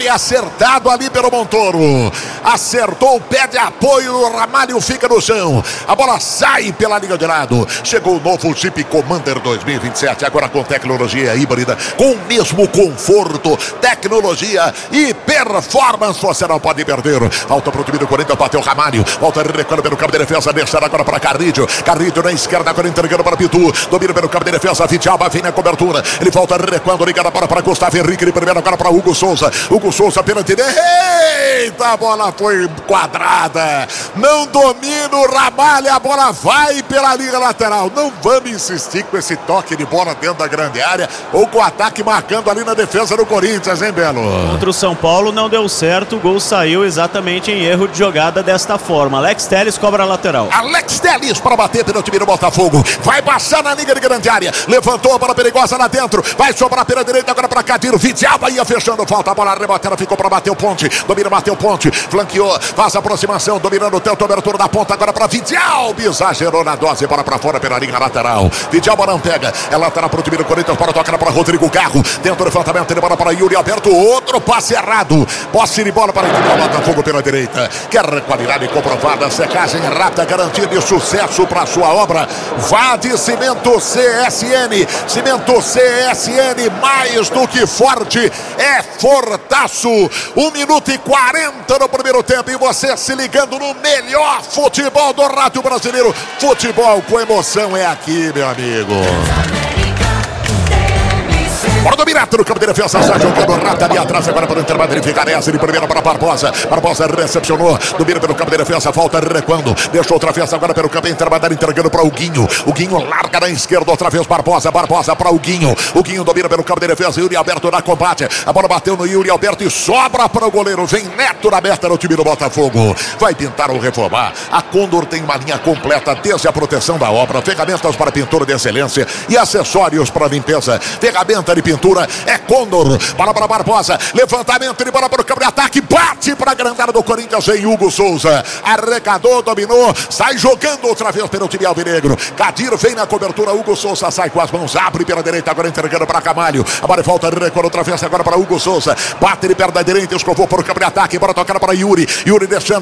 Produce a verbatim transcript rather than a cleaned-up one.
Olha, acertado ali pelo Montoro. Acertou o pé de apoio, o Ramalho fica no chão. A bola sai pela linha de lado. Chegou o novo Jeep Commander dois mil e vinte e sete, agora com tecnologia híbrida, com o mesmo conforto, tecnologia e performance. Você não pode perder. Falta pro time do Corinthians, bateu o Ramalho. Volta recuando pelo campo de defesa, deixando agora para Carrillo. Carrillo na esquerda, agora entregando para Pitu. Domina pelo campo de defesa, Vidalba vem na cobertura. Ele volta recuando, liga a bola para Gustavo Henrique. Ele primeiro agora para Hugo Souza. Hugo Souza pela direita. Eita, a bola foi quadrada. Não domina o Ramalho, a bola vai pela linha lateral. Não vamos insistir com esse toque de bola dentro da grande área ou com o ataque marcando ali na defesa do Corinthians, hein, Belo? Contra o São Paulo não deu certo, o gol saiu exatamente em erro de jogada desta forma. Alex Telles cobra a lateral. Alex Telles para bater pelo time do Botafogo. Vai passar na linha de grande área. Levantou a bola perigosa lá dentro. Vai sobrar pela direita agora para Cadiro. Vidalba ia fechando falta. A bola rebatendo, ficou para bater o Ponte. Domina, bateu o Ponte. Flanqueou, faz a aproximação. Dominando o teto, abertura da ponta agora para Vidalba. Exagerou na dose, bola para fora pela linha lateral. Vidalba não pega. Ela está pro time do Corinthians, para tocar para Rodrigo Carro. Dentro do levantamento, ele bola para Yuri Alberto. Outro passe errado. Posse de bola para o time do Botafogo pela direita. Quer qualidade comprovada, secagem rápida, garantida e sucesso para sua obra. Vá de Cimento C S N. Cimento C S N, mais do que forte, é fortaço. um minuto e quarenta no primeiro tempo e você se ligando no melhor futebol do rádio brasileiro. Futebol com emoção é aqui, meu amigo. Bora dominar no campo de defesa, sai jogando rápido ali atrás, agora para o Inter, vai verificar essa de primeira para Barbosa. Barbosa recepcionou, domina pelo campo de defesa, falta recuando, deixou outra vez agora pelo campo, Inter vai dar entregando para o Guinho. O Guinho larga na esquerda, outra vez Barbosa, Barbosa para o Guinho. O Guinho domina pelo campo de defesa, Yuri Alberto na combate. A bola bateu no Yuri Alberto e sobra para o goleiro. Vem Neto na meta no time do Botafogo. Vai pintar ou reformar. A Condor tem uma linha completa, desde a proteção da obra, ferramentas para pintura de excelência e acessórios para limpeza. Ferramenta de pintura é Condor. Bola para Barbosa, levantamento de bola para o campo de ataque, bate para a grandada do Corinthians em Hugo Souza, arrecadou, dominou, sai jogando outra vez pelo time alvinegro. Kadir vem na cobertura, Hugo Souza sai com as mãos, abre pela direita, agora entregando para Camalho. A bola volta, recuando outra vez agora para Hugo Souza, bate de perna da direita, escovou para o campo de ataque, bola tocada para Yuri, Yuri deixando